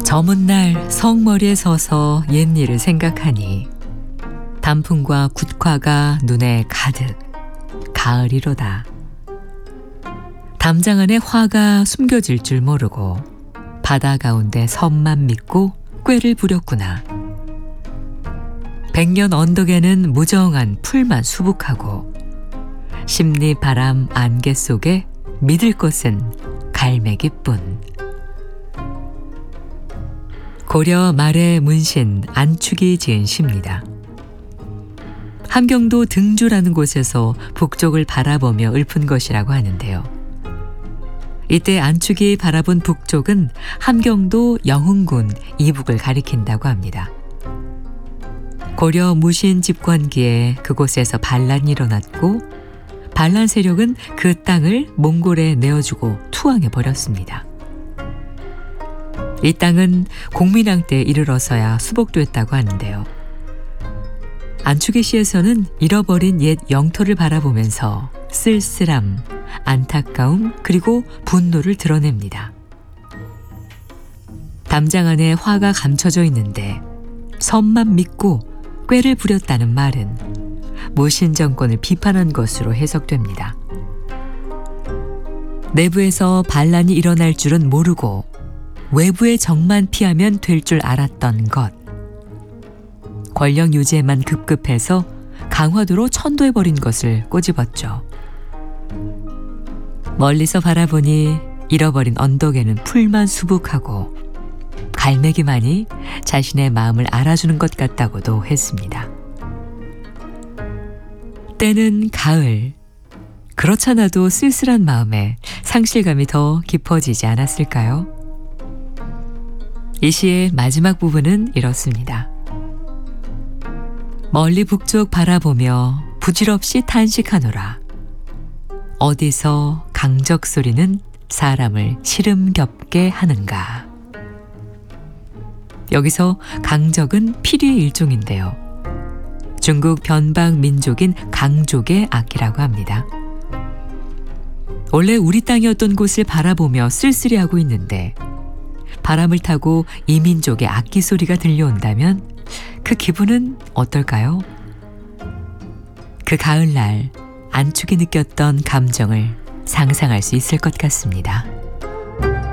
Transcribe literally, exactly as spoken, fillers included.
저문 날 성머리에 서서 옛일을 생각하니 단풍과 국화가 눈에 가득 가을이로다. 담장 안에 화가 숨겨질 줄 모르고 바다 가운데 섬만 믿고 꾀를 부렸구나. 백년 언덕에는 무정한 풀만 수북하고 십리 바람 안개 속에 믿을 것은 갈매기뿐. 고려 말의 문신 안축이 지은 시입니다. 함경도 등주라는 곳에서 북쪽을 바라보며 읊은 것이라고 하는데요. 이때 안축이 바라본 북쪽은 함경도 영흥군 이북을 가리킨다고 합니다. 고려 무신 집권기에 그곳에서 반란이 일어났고 반란 세력은 그 땅을 몽골에 내어주고 투항해버렸습니다. 이 땅은 공민왕 때 이르러서야 수복됐다고 하는데요. 안축의 시에서는 잃어버린 옛 영토를 바라보면서 쓸쓸함, 안타까움 그리고 분노를 드러냅니다. 담장 안에 화가 감춰져 있는데 섬만 믿고 꾀를 부렸다는 말은 무신 정권을 비판한 것으로 해석됩니다. 내부에서 반란이 일어날 줄은 모르고 외부의 적만 피하면 될 줄 알았던 것. 권력 유지에만 급급해서 강화도로 천도해버린 것을 꼬집었죠. 멀리서 바라보니 잃어버린 언덕에는 풀만 수북하고 갈매기만이 자신의 마음을 알아주는 것 같다고도 했습니다. 때는 가을. 그렇잖아도 쓸쓸한 마음에 상실감이 더 깊어지지 않았을까요? 이 시의 마지막 부분은 이렇습니다. 멀리 북쪽 바라보며 부질없이 탄식하노라. 어디서 강적 소리는 사람을 시름겹게 하는가. 여기서 강적은 피리의 일종인데요. 중국 변방 민족인 강족의 악기라고 합니다. 원래 우리 땅이었던 곳을 바라보며 쓸쓸히하고 있는데 바람을 타고 이민족의 악기 소리가 들려온다면 그 기분은 어떨까요? 그 가을날 안축이 느꼈던 감정을 상상할 수 있을 것 같습니다.